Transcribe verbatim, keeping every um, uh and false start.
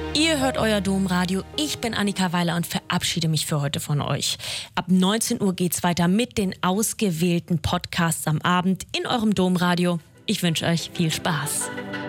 Ihr hört euer Domradio. Ich bin Annika Weiler und verabschiede mich für heute von euch. Ab neunzehn Uhr geht's weiter mit den ausgewählten Podcasts am Abend in eurem Domradio. Ich wünsche euch viel Spaß.